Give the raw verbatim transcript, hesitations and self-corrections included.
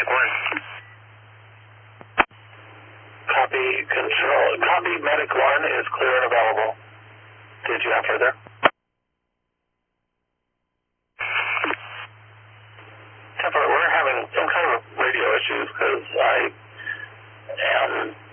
Medic one. Copy, control. Copy, Medic one is clear and available. Did you have further? Temper, we're having some kind of radio issues because I am